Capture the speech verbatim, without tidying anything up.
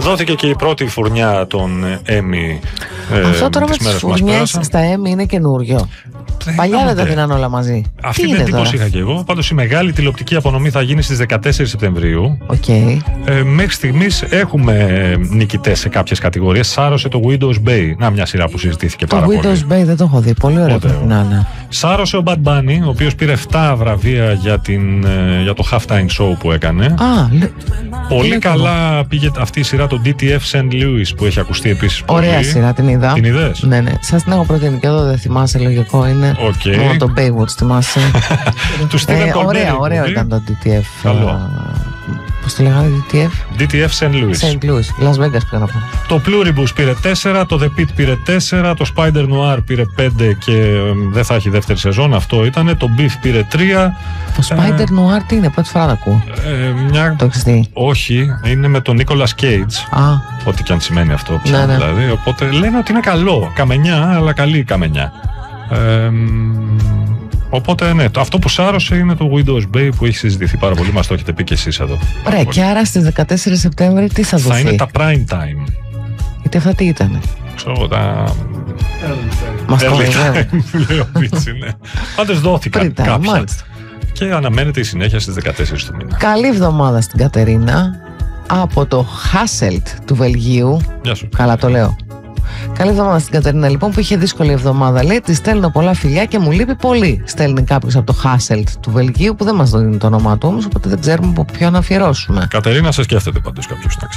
Δόθηκε και η πρώτη φουρνιά των Emmy. Αυτό τώρα με τις φουρνιές στα Emmy είναι καινούριο. Παλιά δεν τα δίναν όλα μαζί. Αυτή την εντύπωση είχα και εγώ. Πάντως η μεγάλη τηλεοπτική απονομή θα γίνει στις δεκατέσσερις Σεπτεμβρίου. Okay. Ε, μέχρι στιγμής έχουμε νικητές σε κάποιες κατηγορίες. Σάρωσε το Widow's Bay. Να, μια σειρά που συζητήθηκε το πάρα πολύ. Το Widow's Bay δεν το έχω δει. Πολύ ωραίο πρέπει να είναι. Σάρωσε ο Bad Bunny, ο οποίος πήρε επτά βραβεία για, την, για το halftime show που έκανε. Α, λε... Πολύ λε... καλά πήγε αυτή η σειρά, το ντι τι εφ Saint Louis, που έχει ακουστεί επίσης πολύ. Ωραία σειρά, την είδα. Την είδες? Ναι, ναι. Σας την έχω προτείνει και εδώ, δεν θυμάσαι, λογικό είναι. Okay. Μόνο το Baywatch θυμάσαι. ε, ωραίο, ωραίο ήταν το ντι τι εφ. Καλό. Πώς το λέγανε, ντι τι εφ? ντι τι εφ Saint Louis. Saint Louis, Las Vegas πήγα να πω. Το Pluribus πήρε τέσσερα, το The Pit πήρε τέσσερα, το Spider Noir πήρε πέντε και ε, δεν θα έχει δεύτερη σεζόν, αυτό ήτανε. Το Beef πήρε τρία. Το Spider ε, Noir τι είναι, πρώτη φορά το ακούω. Ε, μια... Το έχεις δει? Όχι, είναι με τον Nicolas Cage. Α. Ό,τι και αν σημαίνει αυτό πια, ναι, ναι. δηλαδή. Οπότε λένε ότι είναι καλό. Καμενιά, αλλά καλή καμενιά. Ε, Οπότε ναι, αυτό που σάρωσε είναι το Widow's Bay που έχει συζητηθεί πάρα πολύ. Μας το έχετε πει και εσείς εδώ. Ωραία, και άρα στις δεκατέσσερις Σεπτέμβρη τι θα δοθεί? Θα είναι τα prime time. Γιατί αυτά τι ήτανε? Ξέρω τα... Μας το λέει ο Πίτσι, ναι. Πάντως δόθηκαν κάποια. Και αναμένεται η συνέχεια στις δεκατέσσερις του μήνα. Καλή εβδομάδα στην Κατερίνα από το Hasselt του Βελγίου. Γεια σου. Καλά το λέω. Καλή εβδομάδα στην Κατερίνα λοιπόν, που είχε δύσκολη εβδομάδα. Λέει: τη στέλνω πολλά φιλιά και μου λείπει πολύ. Στέλνει κάποιος από το Hasselt του Βελγίου, που δεν μας δίνει το όνομά του όμως, οπότε δεν ξέρουμε από ποιον να αφιερώσουμε. Κατερίνα, σε σκέφτεται πάντως κάποιος.